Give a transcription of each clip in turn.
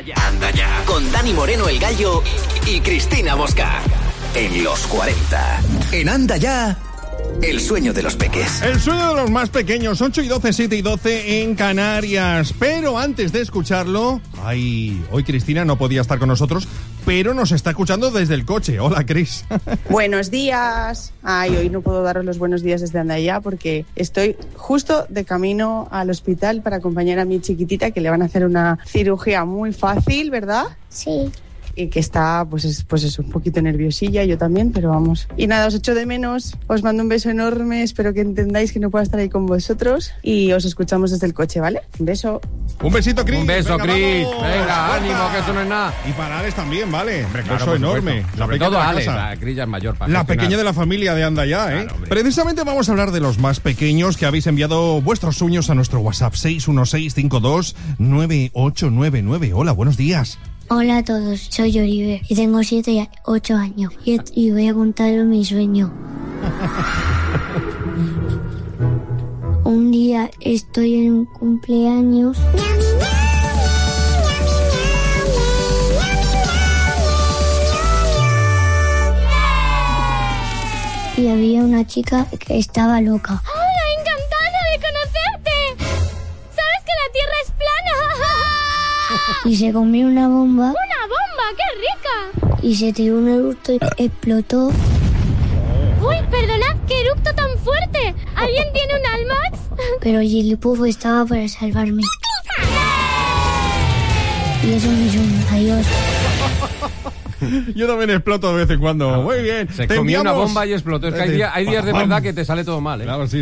Anda ya. Con Dani Moreno el Gallo y Cristina Mosca. En los 40. En Anda ya. El sueño de los peques. El sueño de los más pequeños, 8 y 12, 7 y 12 en Canarias. Pero antes de escucharlo, hoy Cristina no podía estar con nosotros, pero nos está escuchando desde el coche. Hola, Cris. Buenos días. Hoy no puedo daros los buenos días desde Andaya porque estoy justo de camino al hospital para acompañar a mi chiquitita, que le van a hacer una cirugía muy fácil, ¿verdad? Sí. Y que está, pues es un poquito nerviosilla, yo también, pero vamos. Y nada, os echo de menos, os mando un beso enorme, espero que entendáis que no pueda estar ahí con vosotros y os escuchamos desde el coche, ¿vale? Un beso. Un besito, Cris. Un beso, Cris. Venga, ánimo, que eso no es nada. Y para Alex también, ¿vale? Hombre, claro, beso enorme. Sobre todo Alex, la Cris ya es mayor. La pequeña de la familia de Anda Ya, ¿eh? Claro, precisamente vamos a hablar de los más pequeños que habéis enviado vuestros sueños a nuestro WhatsApp 616529899. Hola, buenos días. Hola a todos, soy Oribe y tengo 7 y 8 años y voy a contaros mi sueño. Un día estoy en un cumpleaños y había una chica que estaba loca. ¡Hola, encantada de conocerte! ¿Sabes que la Tierra es plana? Y se comió una bomba. ¡Una bomba! ¡Qué rica! Y se tiró un eructo y explotó. ¡Uy, perdonad! ¡Qué eructo tan fuerte! ¿Alguien tiene un Almax? Pero Gilipufo estaba para salvarme. Y eso es mi sueño. Adiós. Yo también exploto de vez en cuando. Claro. Muy bien. Se comió una bomba y explotó. Es que hay días de verdad que te sale todo mal, ¿eh? Claro, sí.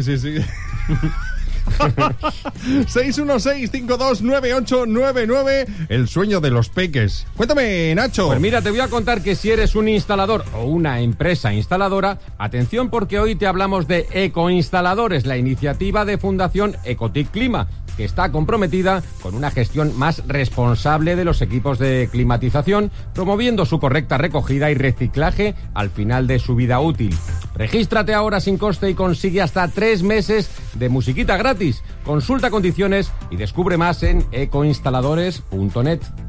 616529899. El sueño de los peques. Cuéntame, Nacho. Pues mira, te voy a contar que si eres un instalador o una empresa instaladora, atención, porque hoy te hablamos de Ecoinstaladores, la iniciativa de Fundación Ecotic Clima, que está comprometida con una gestión más responsable de los equipos de climatización, promoviendo su correcta recogida y reciclaje al final de su vida útil. Regístrate ahora sin coste y consigue hasta 3 meses de musiquita gratis. Consulta condiciones y descubre más en ecoinstaladores.net.